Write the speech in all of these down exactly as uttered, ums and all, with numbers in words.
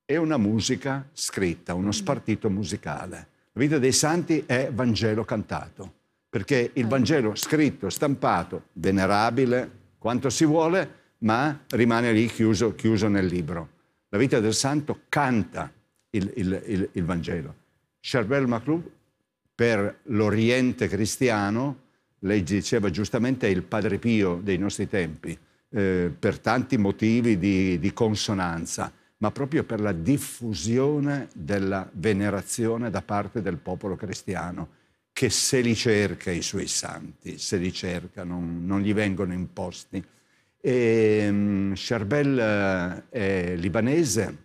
è una musica scritta, uno spartito musicale. La vita dei santi è Vangelo cantato, perché il Vangelo scritto, stampato, venerabile, quanto si vuole, ma rimane lì chiuso, chiuso nel libro. La vita del santo canta il, il, il, il Vangelo. Charbel Maclub, per l'Oriente cristiano, lei diceva giustamente, è il Padre Pio dei nostri tempi, eh, per tanti motivi di, di consonanza, ma proprio per la diffusione della venerazione da parte del popolo cristiano, che se li cerca i suoi santi, se li cerca, non, non gli vengono imposti. E, um, Charbel uh, è libanese,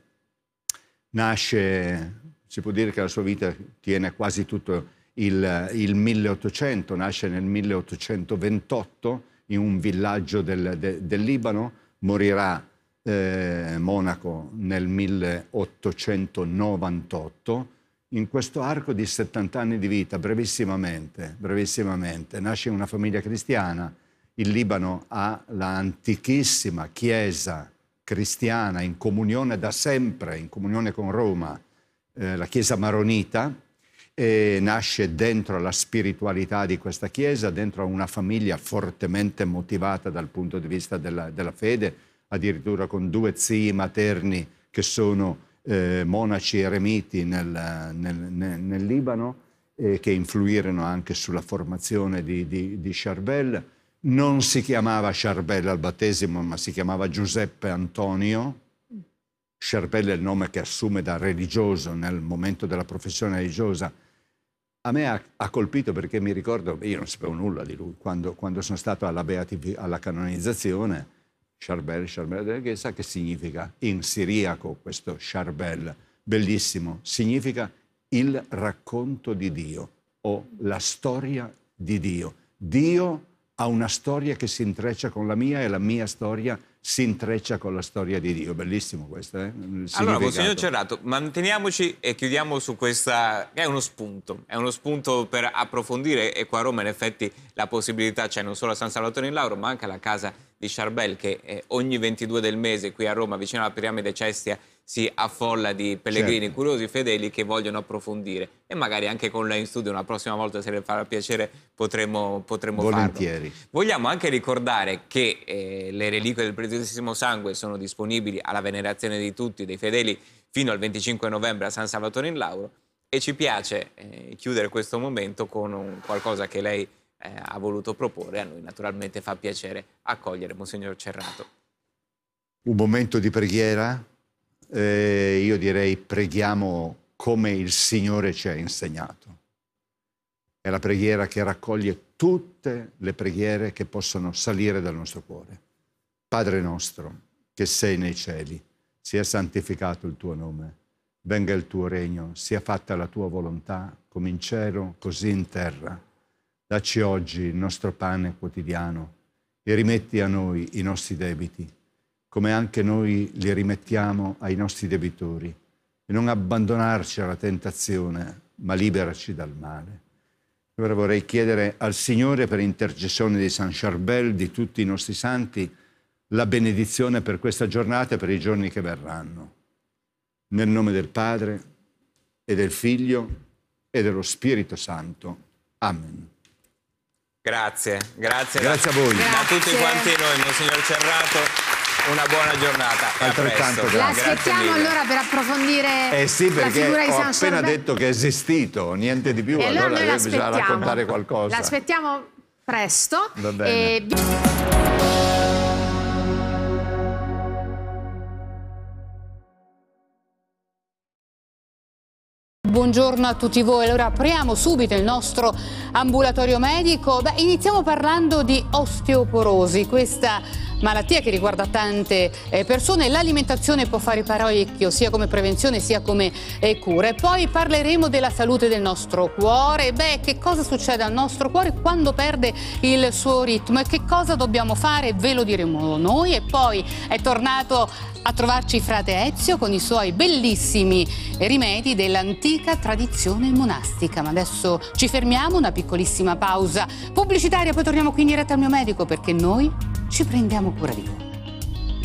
nasce, si può dire che la sua vita tiene quasi tutto il, il milleottocento, nasce nel milleottocentoventotto in un villaggio del, de, del Libano, morirà eh, Monaco nel milleottocentonovantotto. In questo arco di settanta anni di vita, brevissimamente, brevissimamente, nasce in una famiglia cristiana. Il Libano ha l'antichissima chiesa cristiana in comunione da sempre, in comunione con Roma, eh, la chiesa maronita, e nasce dentro la spiritualità di questa chiesa, dentro una famiglia fortemente motivata dal punto di vista della, della fede, addirittura con due zii materni che sono Eh, monaci eremiti nel, nel, nel, nel Libano, eh, che influirono anche sulla formazione di, di, di Charbel. Non si chiamava Charbel al battesimo, ma si chiamava Giuseppe Antonio. Charbel è il nome che assume da religioso nel momento della professione religiosa. A me ha, ha colpito perché mi ricordo, io non sapevo nulla di lui, quando, quando sono stato alla, beatific- alla canonizzazione. Charbel, Charbel, che sa che significa in siriaco questo Charbel? Bellissimo, significa il racconto di Dio o la storia di Dio. Dio ha una storia che si intreccia con la mia e la mia storia si intreccia con la storia di Dio. Bellissimo questo, eh? Allora, Monsignor Cerrato, manteniamoci e chiudiamo su questa... È uno spunto, è uno spunto per approfondire, e qua a Roma in effetti la possibilità c'è non solo a San Salvatore in Lauro, ma anche alla casa di Charbel, che eh, ogni ventidue del mese qui a Roma, vicino alla piramide Cestia, si affolla di pellegrini, certo, curiosi, fedeli che vogliono approfondire, e magari anche con lei in studio una prossima volta, se le farà piacere, potremo, potremo volentieri farlo. Vogliamo anche ricordare che eh, le reliquie del Preziosissimo Sangue sono disponibili alla venerazione di tutti, dei fedeli, fino al venticinque novembre a San Salvatore in Lauro, e ci piace eh, chiudere questo momento con un qualcosa che lei eh, ha voluto proporre. A noi naturalmente fa piacere accogliere Monsignor Cerrato. Un momento di preghiera. Eh, io direi preghiamo come il Signore ci ha insegnato. È la preghiera che raccoglie tutte le preghiere che possono salire dal nostro cuore. Padre nostro, che sei nei cieli, sia santificato il tuo nome, venga il tuo regno, sia fatta la tua volontà, come in cielo, così in terra. Dacci oggi il nostro pane quotidiano e rimetti a noi i nostri debiti, come anche noi li rimettiamo ai nostri debitori, e non abbandonarci alla tentazione, ma liberaci dal male. Ora vorrei chiedere al Signore, per intercessione di San Charbel, di tutti i nostri santi, la benedizione per questa giornata e per i giorni che verranno. Nel nome del Padre, e del Figlio, e dello Spirito Santo. Amen. Grazie, grazie. Grazie a voi. Da Grazie. tutti quanti noi, Monsignor Cerrato. Una buona giornata. Altrettanto grazie. La aspettiamo allora per approfondire Eh sì, la perché figura di ho San appena Charbel. detto che è esistito, niente di più, E allora, allora noi bisogna l'aspettiamo. raccontare qualcosa. L'aspettiamo presto. Va bene. E... Buongiorno a tutti voi. Allora apriamo subito il nostro ambulatorio medico. Beh, iniziamo parlando di osteoporosi, questa malattia che riguarda tante eh, persone. L'alimentazione può fare parecchio, sia come prevenzione sia come eh, cura. E poi parleremo della salute del nostro cuore. Beh, che cosa succede al nostro cuore quando perde il suo ritmo e che cosa dobbiamo fare? Ve lo diremo noi. E poi è tornato a trovarci frate Ezio con i suoi bellissimi rimedi dell'antica tradizione monastica. Ma adesso ci fermiamo, una piccolissima pausa pubblicitaria, poi torniamo qui in diretta al mio medico, perché noi ci prendiamo cura di voi.